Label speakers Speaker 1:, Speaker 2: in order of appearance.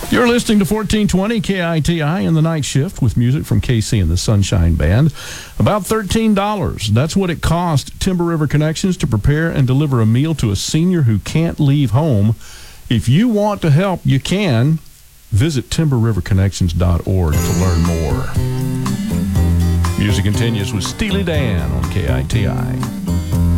Speaker 1: You're listening to 1420 KITI in the night shift with music from KC and the Sunshine Band. About $13. That's what it cost Timber River Connections to prepare and deliver a meal to a senior who can't leave home. If you want to help, you can. Visit timberriverconnections.org to learn more. Music continues with Steely Dan on KITI.